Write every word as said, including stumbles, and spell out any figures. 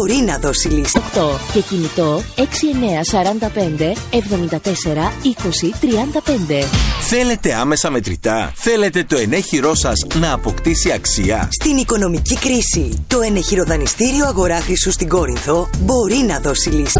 μπορεί να δώσει λύση. οκτώ και κινητό έξι εννιά τέσσερα πέντε εβδομήντα τέσσερα είκοσι τριάντα πέντε. Θέλετε άμεσα μετρητά? Θέλετε το ενέχειρό σας να αποκτήσει αξία? Στην οικονομική κρίση, το ενεχειροδανιστήριο Αγορά Χρυσού στην Κόρινθο μπορεί να δώσει λύση.